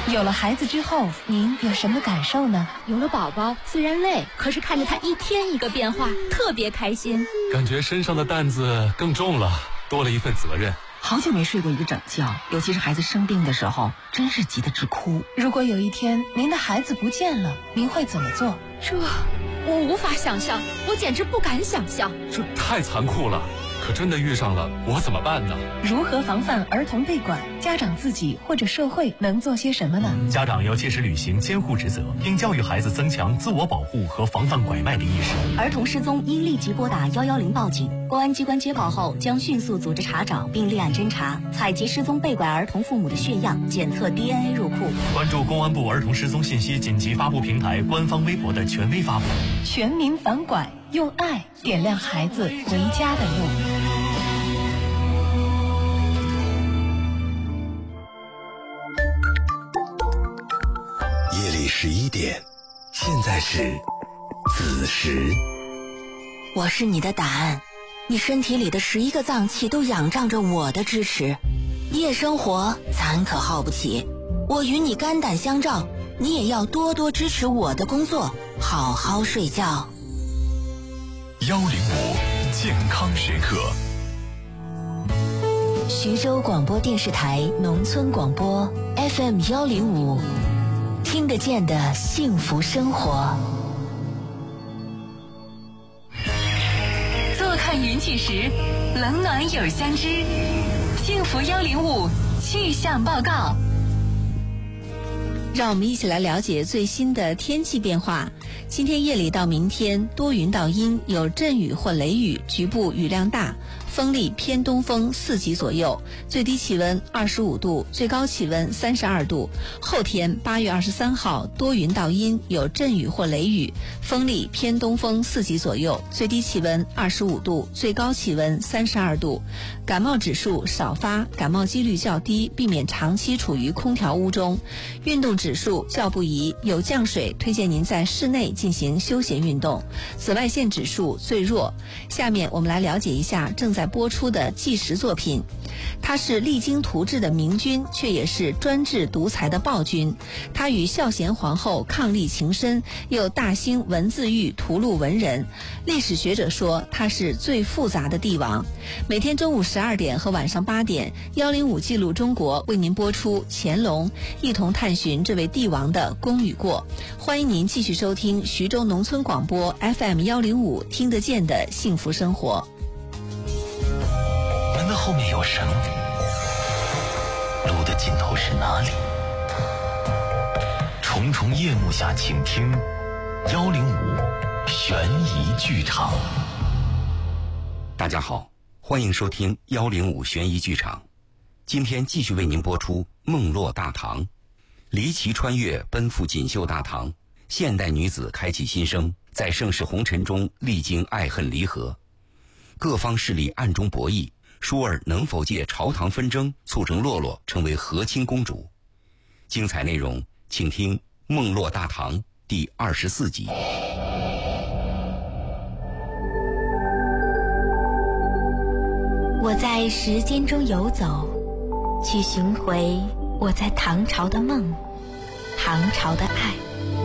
有了孩子之后，您有什么感受呢？ 有了宝宝，虽然累，可是看着他一天一个变化，特别开心。 感觉身上的担子更重了，多了一份责任。 好久没睡过一个整觉，尤其是孩子生病的时候，真是急得直哭。 如果有一天您的孩子不见了，您会怎么做？ 我无法想象，我简直不敢想象。 这太残酷了。可真的遇上了，我怎么办呢？ 如何防范儿童被拐？家长自己或者社会能做些什么呢？ 家长要切实履行监护职责，并教育孩子增强自我保护和防范拐卖的意识。 儿童失踪应立即拨打110报警，公安机关接报后将迅速组织查找并立案侦查，采集失踪被拐儿童父母的血样，检测 DNA 入库。 关注公安部儿童失踪信息紧急发布平台官方微博的权威发布。 全民反拐，用爱点亮孩子回家的路。 夜里11点，现在是子时。 我是你的胆，你身体里的11个脏器都仰仗着我的支持。夜生活咱可耗不起，我与你肝胆相照，你也要多多支持我的工作，好好睡觉。 105健康时刻。 徐州广播电视台农村广播 FM 105，听得见的幸福生活。 坐看云起时，冷暖有相知。幸福105气象报告。 让我们一起来了解最新的天气变化。今天夜里到明天多云到阴，有阵雨或雷雨，局部雨量大，风力偏东风4级左右，最低气温25度，最高气温32度。后天8月23号多云到阴，有阵雨或雷雨，风力偏东风4级左右，最低气温25度，最高气温32度。感冒指数少发，感冒几率较低，避免长期处于空调屋中。运动指数较不宜，有降水，推荐您在室内进行休闲运动。紫外线指数最弱。下面我们来了解一下正在播出的纪实作品。他是励精图治的明君，却也是专制独裁的暴君。他与孝贤皇后伉俪情深，又大兴文字狱屠戮文人。历史学者说他是最复杂的帝王。每天中午12点和晚上8点，105记录中国为您播出乾隆，一同探寻这位帝王的功与过。欢迎您继续收听徐州农村广播 FM 105，听得见的幸福生活。 门的后面有神，路的尽头是哪里？重重夜幕下，请听105悬疑剧场。 大家好，欢迎收听105悬疑剧场。今天继续为您播出梦落大唐。离奇穿越，奔赴锦绣大唐，现代女子开启新生，在盛世红尘中历经爱恨离合，各方势力暗中博弈，舒儿能否借朝堂纷争促成洛洛成为和亲公主？精彩内容请听《梦落大唐》第24集。 我在时间中游走，去寻回我在唐朝的梦，唐朝的爱。